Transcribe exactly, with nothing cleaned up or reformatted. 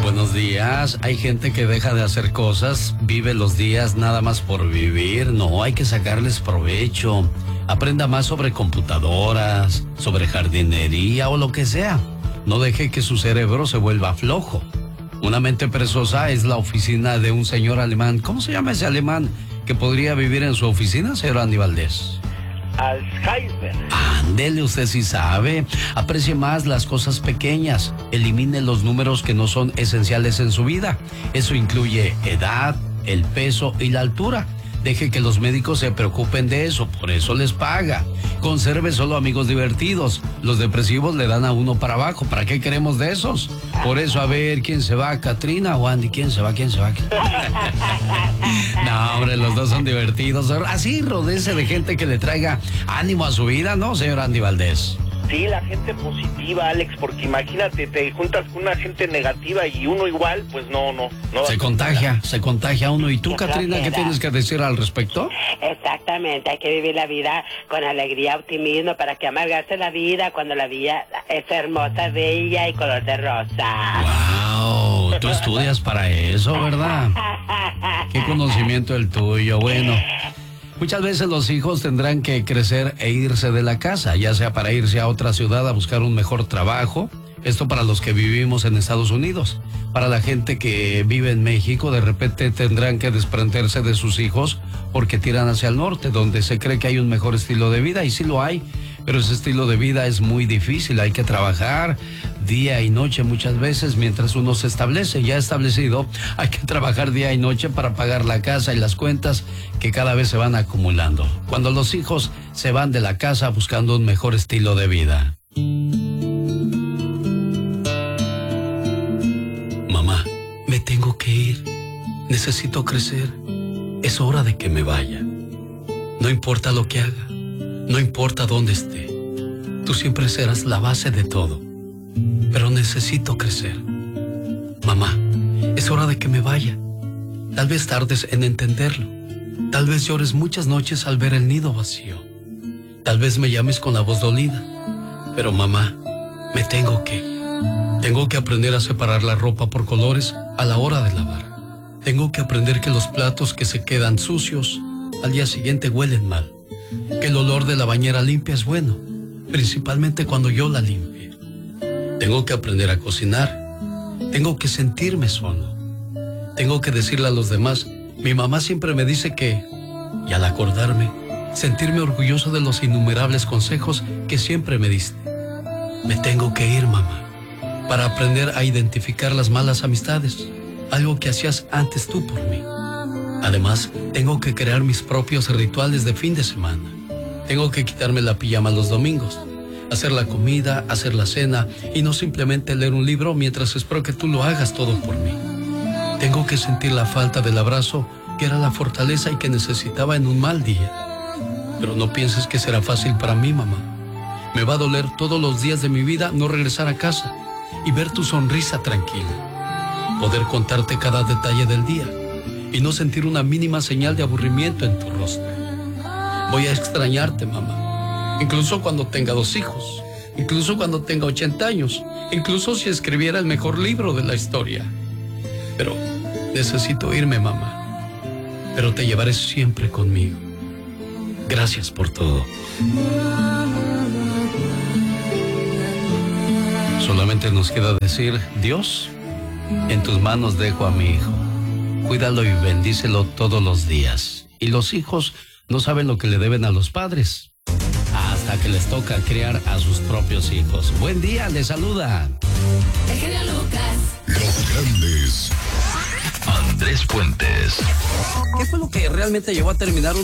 buenos días. Hay gente que deja de hacer cosas, vive los días nada más por vivir. No, hay que sacarles provecho. Aprenda más sobre computadoras, sobre jardinería o lo que sea. No deje que su cerebro se vuelva flojo. Una mente perezosa es la oficina de un señor alemán. ¿Cómo se llama ese alemán que podría vivir en su oficina, señor Andy Valdés? Alzheimer. Ándele, usted sí sabe. Aprecie más las cosas pequeñas. Elimine los números que no son esenciales en su vida. Eso incluye edad, el peso y la altura. Deje que los médicos se preocupen de eso, por eso les paga. Conserve solo amigos divertidos. Los depresivos le dan a uno para abajo. ¿Para qué queremos de esos? Por eso, a ver, ¿quién se va? ¿Katrina o Andy? ¿Quién se va? ¿Quién se va? No, hombre, los dos son divertidos. Así, rodéese de gente que le traiga ánimo a su vida, ¿no, señor Andy Valdés? Sí, la gente positiva, Alex, porque imagínate, te juntas con una gente negativa y uno igual, pues no, no. no se contagia, nada. se contagia uno. ¿Y tú, Katrina, qué tienes que decir al respecto? Exactamente, hay que vivir la vida con alegría, optimismo, para que amargarse la vida cuando la vida es hermosa, bella y color de rosa. ¡Wow! Tú estudias para eso, ¿verdad? Qué conocimiento el tuyo. Bueno, muchas veces los hijos tendrán que crecer e irse de la casa, ya sea para irse a otra ciudad a buscar un mejor trabajo. Esto para los que vivimos en Estados Unidos. Para la gente que vive en México, de repente tendrán que desprenderse de sus hijos porque tiran hacia el norte, donde se cree que hay un mejor estilo de vida, y sí lo hay, pero ese estilo de vida es muy difícil. Hay que trabajar día y noche muchas veces mientras uno se establece. Ya establecido, hay que trabajar día y noche para pagar la casa y las cuentas que cada vez se van acumulando. Cuando los hijos se van de la casa buscando un mejor estilo de vida. Mamá, me tengo que ir. Necesito crecer. Es hora de que me vaya. No importa lo que haga, no importa dónde esté. Tú siempre serás la base de todo. Pero necesito crecer. Mamá, es hora de que me vaya. Tal vez tardes en entenderlo. Tal vez llores muchas noches al ver el nido vacío. Tal vez me llames con la voz dolida. Pero mamá, me tengo que ir. Tengo que aprender a separar la ropa por colores a la hora de lavar. Tengo que aprender que los platos que se quedan sucios al día siguiente huelen mal. Que el olor de la bañera limpia es bueno, principalmente cuando yo la limpie. Tengo que aprender a cocinar. Tengo que sentirme solo. Tengo que decirle a los demás, mi mamá siempre me dice que, y al acordarme, sentirme orgulloso de los innumerables consejos que siempre me diste. Me tengo que ir, mamá, para aprender a identificar las malas amistades, algo que hacías antes tú por mí. Además, tengo que crear mis propios rituales de fin de semana. Tengo que quitarme la pijama los domingos, hacer la comida, hacer la cena y no simplemente leer un libro mientras espero que tú lo hagas todo por mí. Tengo que sentir la falta del abrazo que era la fortaleza y que necesitaba en un mal día. Pero no pienses que será fácil para mí, mamá. Me va a doler todos los días de mi vida no regresar a casa y ver tu sonrisa tranquila. Poder contarte cada detalle del día y no sentir una mínima señal de aburrimiento en tu rostro. Voy a extrañarte, mamá. Incluso cuando tenga dos hijos. Incluso cuando tenga ochenta años. Incluso si escribiera el mejor libro de la historia. Pero necesito irme, mamá. Pero te llevaré siempre conmigo. Gracias por todo. Solamente nos queda decir, Dios, en tus manos dejo a mi hijo. Cuídalo y bendícelo todos los días. Y los hijos no saben lo que le deben a los padres hasta que les toca criar a sus propios hijos. Buen día, les saluda El genio Lucas. Los grandes. Andrés Puentes. ¿Qué fue lo que realmente llevó a terminar